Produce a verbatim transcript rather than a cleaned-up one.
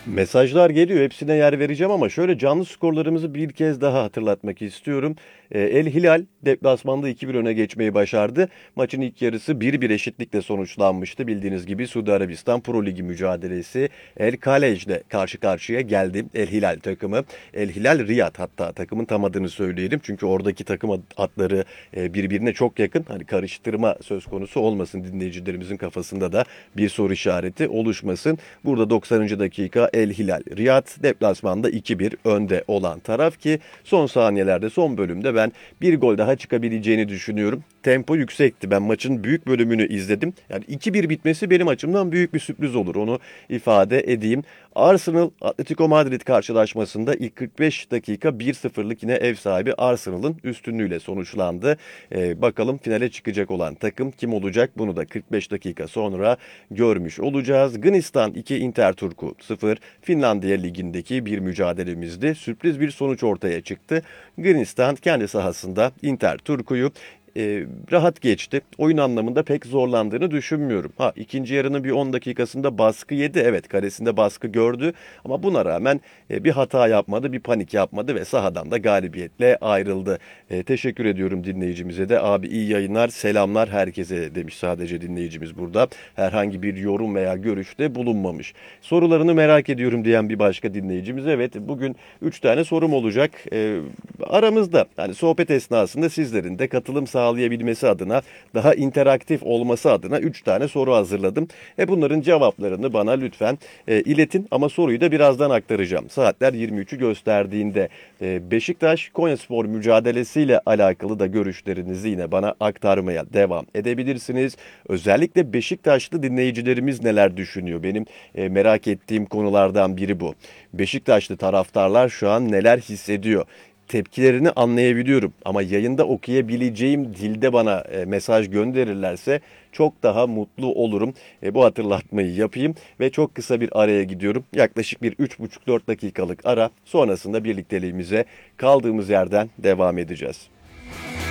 Mesajlar geliyor, hepsine yer vereceğim ama şöyle canlı skorlarımızı bir kez daha hatırlatmak istiyorum. Ee, El Hilal deplasmanda iki bir öne geçmeyi başardı. Maçın ilk yarısı bir bir eşitlikle sonuçlanmıştı. Bildiğiniz gibi Suudi Arabistan Pro Ligi mücadelesi El Kalej'le karşı karşıya geldi El Hilal takımı. El Hilal Riyad, hatta takımın tam adını söyleyelim. Çünkü oradaki takım ad- adları e, birbirine çok yakın. Hani karıştırma söz konusu olmasın, dinleyicilerimizin kafasında da bir soru işareti oluşmasın. Burada doksanıncı dakika El Hilal Riyad deplasmanda iki bir önde olan taraf ki son saniyelerde, son bölümde ben bir gol daha çıkabileceğini düşünüyorum. Tempo yüksekti. Ben maçın büyük bölümünü izledim. Yani iki bir bitmesi benim açımdan büyük bir sürpriz olur. Onu ifade edeyim. Arsenal Atletico Madrid karşılaşmasında ilk kırk beş dakika bir sıfırlık yine ev sahibi Arsenal'ın üstünlüğüyle sonuçlandı. Ee, bakalım finale çıkacak olan takım kim olacak? Bunu da kırk beş dakika sonra görmüş olacağız. Gınistan iki, Inter Turku sıfır. Finlandiya Ligi'ndeki bir mücadelemizde sürpriz bir sonuç ortaya çıktı. Gınistan kendi sahasında Inter Turku'yu e, rahat geçti. Oyun anlamında pek zorlandığını düşünmüyorum. Ha, ikinci yarının bir on dakikasında baskı yedi. Evet, karesinde baskı gördü ama buna rağmen e, bir hata yapmadı, bir panik yapmadı ve sahadan da galibiyetle ayrıldı. E, teşekkür ediyorum dinleyicimize de. Abi iyi yayınlar, selamlar herkese demiş sadece dinleyicimiz burada. Herhangi bir yorum veya görüşte bulunmamış. Sorularını merak ediyorum diyen bir başka dinleyicimiz. Evet, bugün üç tane sorum olacak. E, aramızda hani sohbet esnasında sizlerin de katılım sağlayabilmesi adına, daha interaktif olması adına üç tane soru hazırladım. E bunların cevaplarını bana lütfen e, iletin ama soruyu da birazdan aktaracağım. Saatler yirmi üçü gösterdiğinde e, Beşiktaş Konyaspor mücadelesiyle alakalı da görüşlerinizi yine bana aktarmaya devam edebilirsiniz. Özellikle Beşiktaşlı dinleyicilerimiz neler düşünüyor? Benim e, merak ettiğim konulardan biri bu. Beşiktaşlı taraftarlar şu an neler hissediyor? Tepkilerini anlayabiliyorum ama yayında okuyabileceğim dilde bana e, mesaj gönderirlerse çok daha mutlu olurum. E, bu hatırlatmayı yapayım ve çok kısa bir araya gidiyorum. Yaklaşık bir üç buçuk dört dakikalık ara, sonrasında birlikteliğimize kaldığımız yerden devam edeceğiz.